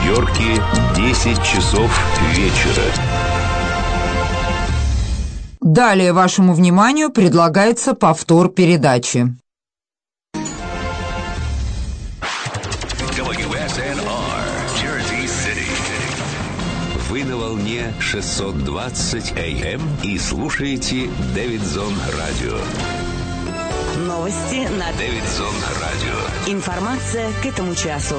Нью-Йорке 10 часов вечера. Далее вашему вниманию предлагается повтор передачи. WSNR, Jersey City. Вы на волне 620 AM и слушаете Дэвидсон Радио. Новости на Дэвидсон Радио. Информация к этому часу.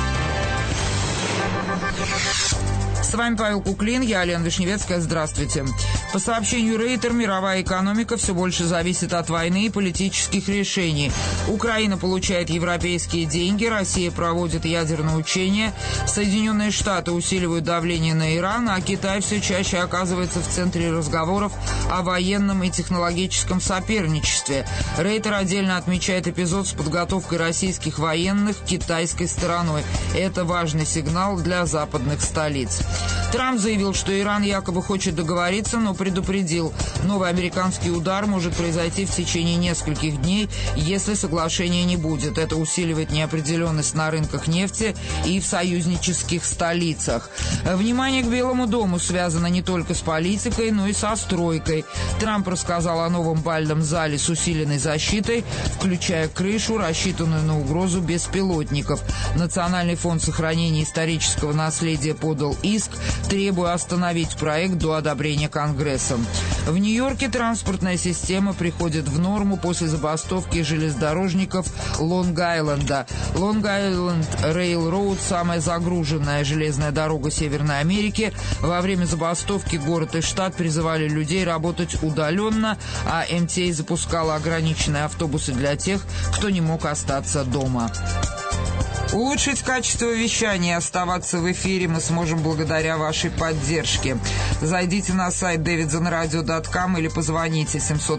С вами Павел Куклин, я Лена Вишневецкая. Здравствуйте. По сообщению Рейтер, мировая экономика все больше зависит от войны и политических решений. Украина получает европейские деньги, Россия проводит ядерные учения, Соединенные Штаты усиливают давление на Иран, а Китай все чаще оказывается в центре разговоров о военном и технологическом соперничестве. Рейтер отдельно отмечает эпизод с подготовкой российских военных китайской стороной. Это важный сигнал для западных столиц. Трамп заявил, что Иран якобы хочет договориться, но предупредил, новый американский удар может произойти в течение нескольких дней, если соглашения не будет. Это усиливает неопределенность на рынках нефти и в союзнических столицах. Внимание к Белому дому связано не только с политикой, но и со стройкой. Трамп рассказал о новом бальном зале с усиленной защитой, включая крышу, рассчитанную на угрозу беспилотников. Национальный фонд сохранения исторического наследия подал иск, требуя остановить проект до одобрения Конгрессом. В Нью-Йорке транспортная система приходит в норму после забастовки железнодорожников Лонг-Айленда. Лонг-Айленд Рейлроуд – самая загруженная железная дорога Северной Америки. Во время забастовки город и штат призывали людей работать удаленно, а МТА запускала ограниченные автобусы для тех, кто не мог остаться дома. Улучшить качество вещания и оставаться в эфире мы сможем благодаря вашей поддержке. Зайдите на сайт davidsonradio.com или позвоните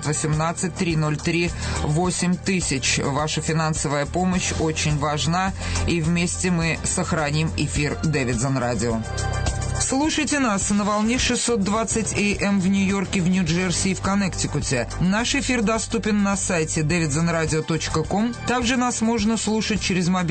718-303-8000. Ваша финансовая помощь очень важна, и вместе мы сохраним эфир Дэвидсон Радио. Слушайте нас на волне 620 AM в Нью-Йорке, в Нью-Джерси и в Коннектикуте. Наш эфир доступен на сайте davidsonradio.com. Также нас можно слушать через мобильный